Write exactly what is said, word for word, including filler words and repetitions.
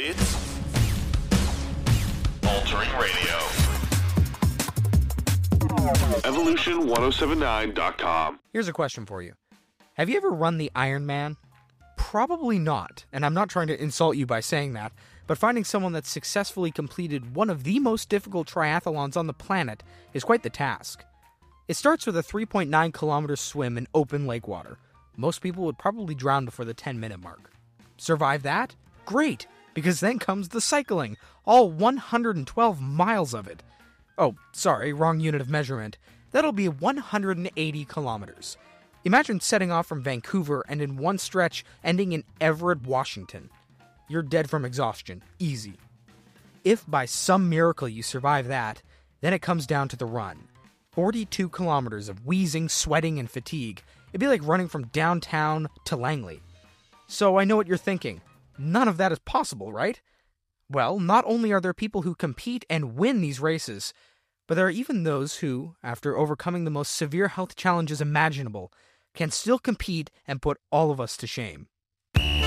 It's Altering Radio. Evolution ten seventy-nine dot com. Here's a question for you. Have you ever run the Ironman? Probably not, and I'm not trying to insult you by saying that, but finding someone that's successfully completed one of the most difficult triathlons on the planet is quite the task. It starts with a three point nine kilometer swim in open lake water. Most people would probably drown before the ten minute mark. Survive that? Great, because then comes the cycling, all one hundred twelve miles of it. Oh, sorry, wrong unit of measurement. That'll be one hundred eighty kilometers. Imagine setting off from Vancouver and in one stretch ending in Everett, Washington. You're dead from exhaustion. Easy. If by some miracle you survive that, then it comes down to the run. forty-two kilometers of wheezing, sweating, and fatigue. It'd be like running from downtown to Langley. So I know what you're thinking. None of that is possible, right? Well, not only are there people who compete and win these races, but there are even those who, after overcoming the most severe health challenges imaginable, can still compete and put all of us to shame.